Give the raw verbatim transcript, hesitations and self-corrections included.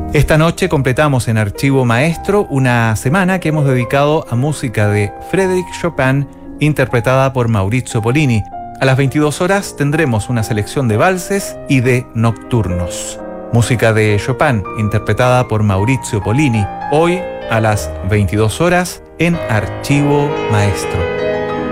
Esta noche completamos en Archivo Maestro una semana que hemos dedicado a música de Frédéric Chopin, interpretada por Maurizio Pollini. A las veintidós horas tendremos una selección de valses y de nocturnos. Música de Chopin, interpretada por Maurizio Pollini. Hoy, a las veintidós horas, en Archivo Maestro.